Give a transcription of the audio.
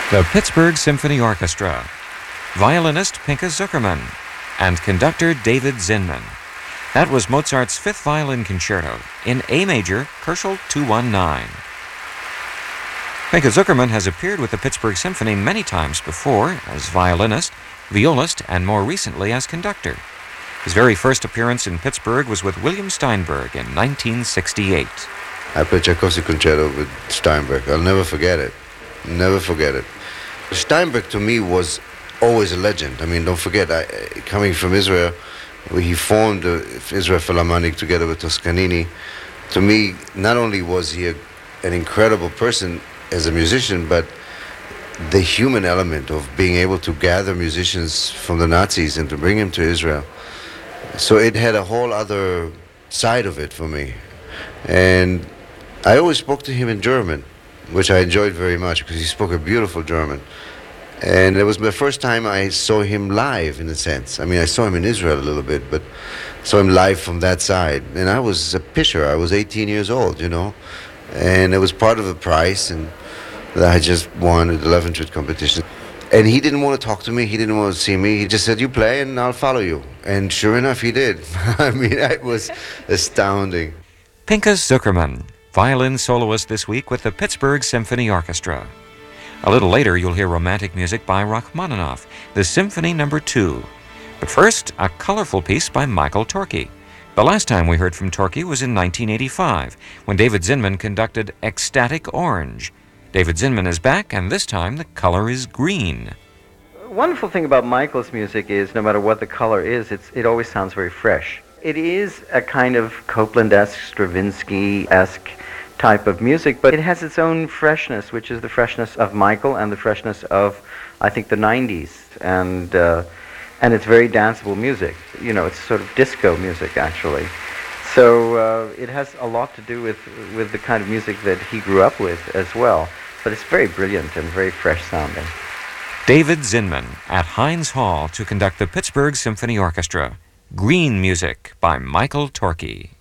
The Pittsburgh Symphony Orchestra, violinist Pinchas Zukerman, and conductor David Zinman. That was Mozart's Fifth Violin Concerto in A major, Köchel 219. Pinchas Zukerman has appeared with the Pittsburgh Symphony many times before as violinist, violist, and more recently as conductor. His very first appearance in Pittsburgh was with William Steinberg in 1968. I played Tchaikovsky Concerto with Steinberg. I'll never forget it. Never forget it. Steinberg to me was always a legend. I mean, don't forget, coming from Israel, where he formed the Israel Philharmonic together with Toscanini. To me, not only was he an incredible person as a musician, but the human element of being able to gather musicians from the Nazis and to bring them to Israel. So it had a whole other side of it for me. And I always spoke to him in German, which I enjoyed very much because he spoke a beautiful German. And it was the first time I saw him live, in a sense. I mean, I saw him in Israel a little bit, but saw him live from that side. And I was a pitcher. I was 18 years old, you know. And it was part of the prize, and that I just won at the Leventritt competition. And he didn't want to talk to me. He didn't want to see me. He just said, you play and I'll follow you. And sure enough, he did. I mean, it was astounding. Pinchas Zukerman, violin soloist this week with the Pittsburgh Symphony Orchestra. A little later, you'll hear romantic music by Rachmaninoff, the Symphony No. 2. But first, a colorful piece by Michael Torke. The last time we heard from Torke was in 1985, when David Zinman conducted Ecstatic Orange. David Zinman is back, and this time the color is green. The wonderful thing about Michael's music is, no matter what the color is, it always sounds very fresh. It is a kind of Copland-esque, Stravinsky-esque type of music, but it has its own freshness, which is the freshness of Michael and the freshness of, I think, the 90s. And it's very danceable music. You know, it's sort of disco music, actually. So it has a lot to do with the kind of music that he grew up with as well. But it's very brilliant and very fresh sounding. David Zinman at Heinz Hall to conduct the Pittsburgh Symphony Orchestra. Green Music by Michael Torke.